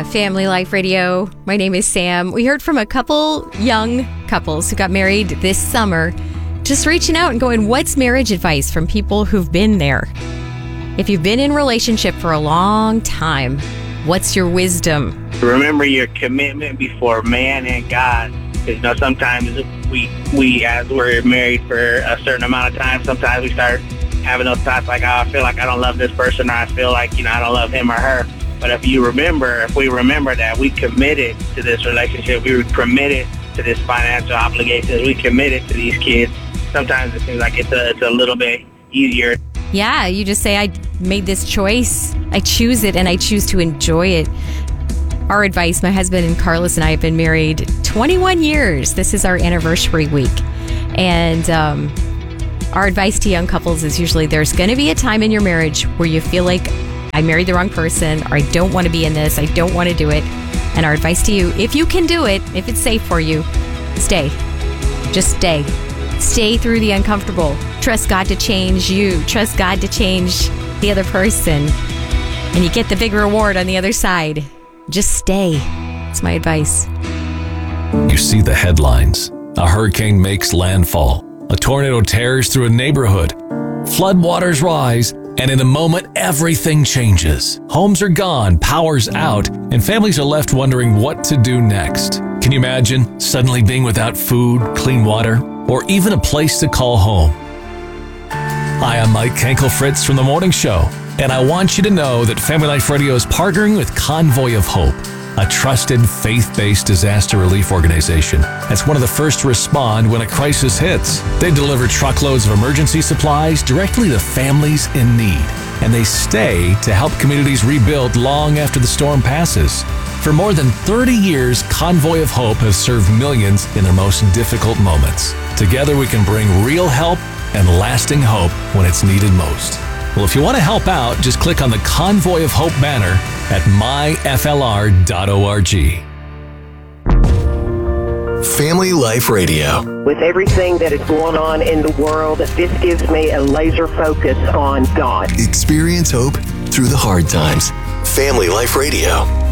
Family Life Radio. My name is Sam. We heard from a couple young couples who got married this summer, just reaching out and going, what's marriage advice from people who've been there? If you've been in a relationship for a long time, what's your wisdom? Remember your commitment before man and God. Because, sometimes we, as we're married for a certain amount of time, sometimes we start having those thoughts like, oh, I feel like I don't love this person, or I feel like, I don't love him or her. But if we remember that we committed to this relationship, we were committed to this financial obligations, we committed to these kids, sometimes it seems like it's a little bit easier. Yeah, you just say, I made this choice, I choose it, and I choose to enjoy it. Our advice, my husband and Carlos and I have been married 21 years. This is our anniversary week. And our advice to young couples is usually there's going to be a time in your marriage where you feel like I married the wrong person, or I don't want to be in this, I don't want to do it. And our advice to you, if you can do it, if it's safe for you, stay. Just stay. Stay through the uncomfortable. Trust God to change you. Trust God to change the other person. And you get the big reward on the other side. Just stay. That's my advice. You see the headlines. A hurricane makes landfall. A tornado tears through a neighborhood. Floodwaters rise. And in a moment, everything changes. Homes are gone, power's out, and families are left wondering what to do next. Can you imagine suddenly being without food, clean water, or even a place to call home? Hi, I'm Mike Kankel-Fritz from The Morning Show, and I want you to know that Family Life Radio is partnering with Convoy of Hope, a trusted faith-based disaster relief organization that's one of the first to respond when a crisis hits. They deliver truckloads of emergency supplies directly to families in need, and they stay to help communities rebuild long after the storm passes. For more than 30 years, Convoy of Hope has served millions in their most difficult moments. Together we can bring real help and lasting hope when it's needed most. Well, if you want to help out, just click on the Convoy of Hope banner at myflr.org. Family Life Radio. With everything that is going on in the world, this gives me a laser focus on God. Experience hope through the hard times. Family Life Radio.